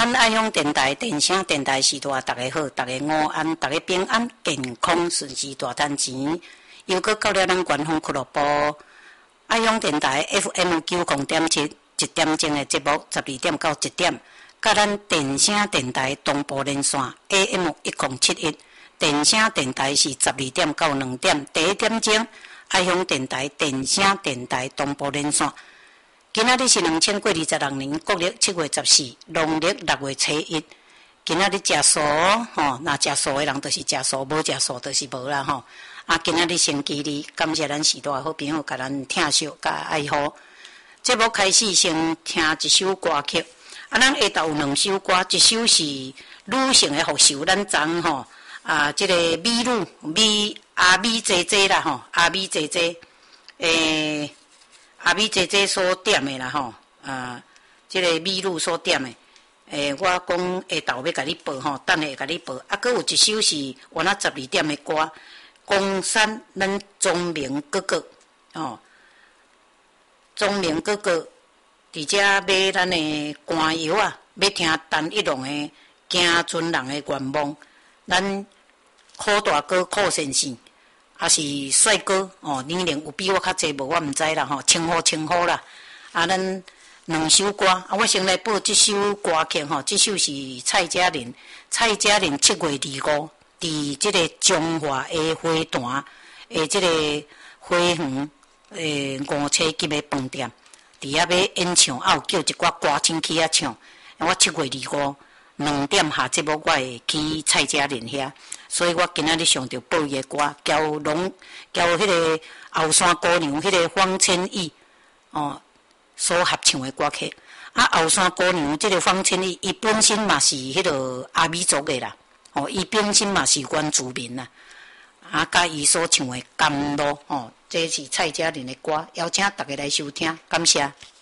咱爱用电台、电声电台时代，大家好，大家午安，大家平安、健康、顺时大赚钱。又搁到了咱官方俱乐部，爱用电台 FM 90.7，1点钟的节目，12点到1点，甲咱电声电台同步连线 AM 1071，电声电台是12点到2点，第一点钟爱用电台、电声电台同步连线。今仔日是2026年国历7月14，农历6月初1。今仔日食素吼，那食素的人就是食素，无食素就是无啦吼。今仔日星期日，感谢咱时代好朋友甲咱听惜甲爱护。节目开始先听一首歌曲，咱下头有2首歌，一首是女性的福寿，咱昨吼这个阿美姐姐啦吼，阿美姐姐阿美姐姐所点的啦吼，这个美女所点的，我讲下昼要甲你报吼，等下会甲你报。搁有一首是晚仔12点的歌，江山咱钟明哥哥哦，钟明哥哥伫遮买咱的歌谣啊，要听陈一龙的《行船人的愿望》，咱柯大哥柯先生。也是帅哥哦，年龄有比我较济无，我毋知啦吼，称呼啦。咱2首歌，我先来报这首歌曲吼，这首是蔡佳玲7月25，伫即个中华的花坛即个花园5车金的饭店，伫遐要演唱，有叫一寡歌星去遐唱。我7月25 2点下节目，我会去蔡佳玲遐。所以我今仔日上着报伊的歌，交迄个后山姑娘，迄个方千亿所合唱的歌曲。后山姑娘即个方千亿，伊本身嘛是迄个阿美族的啦，伊本身嘛是原住民啦。甲伊所唱的《甘露》这是蔡佳玲的歌，邀请大家来收听，感谢。